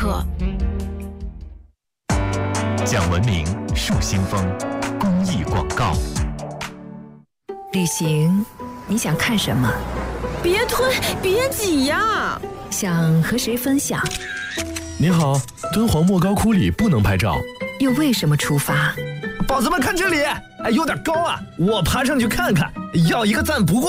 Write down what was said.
课。 讲文明树新风公益广告。 旅行，你想看什么？ 别推，别挤呀！ 想和谁分享？ 您好，敦煌莫高窟里不能拍照。 又为什么出发？ 宝子们看这里，有点高啊，我爬上去看看，要一个赞不过。